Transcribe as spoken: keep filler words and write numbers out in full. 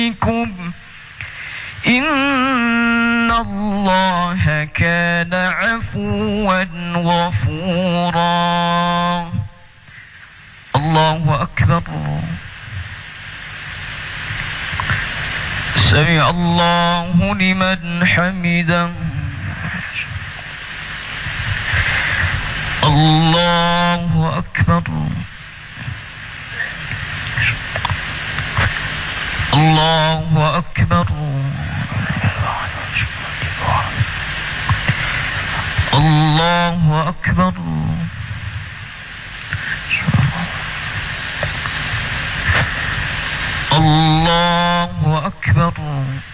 عليكم إن الله كان عفوا غفورا. الله أكبر. سمع الله لمن حمده. الله أكبر. الله أكبر. الله أكبر. الله أكبر.